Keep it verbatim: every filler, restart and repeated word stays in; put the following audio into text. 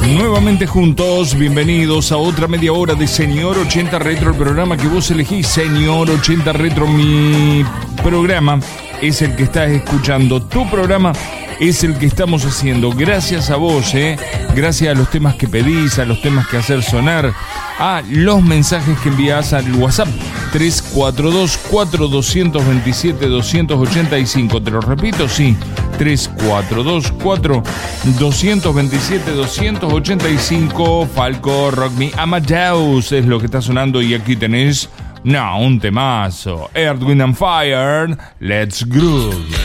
Nuevamente juntos, bienvenidos a otra media hora de Señor ochenta Retro, el programa que vos elegís. Señor ochenta Retro, mi programa es el que estás escuchando, tu programa es el que estamos haciendo. Gracias a vos, eh. Gracias a los temas que pedís, a los temas que hacer sonar, a los mensajes que envías al WhatsApp tres cuatro dos, cuatro dos dos siete, dos ocho cinco. Te lo repito, sí, tres cuatro dos, cuatro dos dos siete, dos ocho cinco. Falco, Rock Me Amadeus es lo que está sonando y aquí tenés, no, un temazo. Earth, Wind and Fire, Let's Groove.